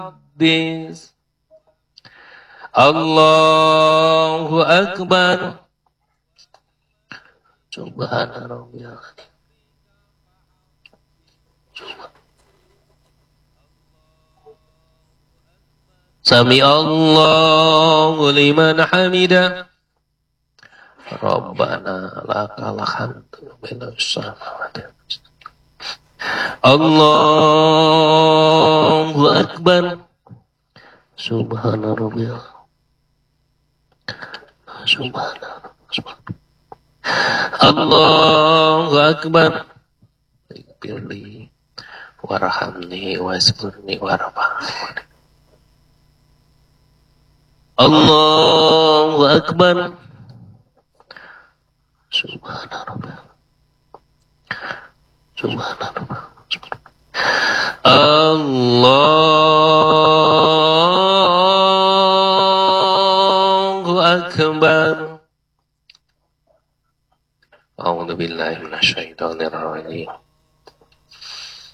This Allahu Akbar. Subhanallah. Sami Allahu liman hamidah. Rabbana lakal hamdu minas samawati. Allahu Akbar. Subhanallah. Subhanallah. Allahu Akbar. Pilih warhamni waskurni warhamni. Allahu Akbar. Subhanallah. Subhanallah. Allahu Akbar. A'udzu billahi minasyaitonir rajim.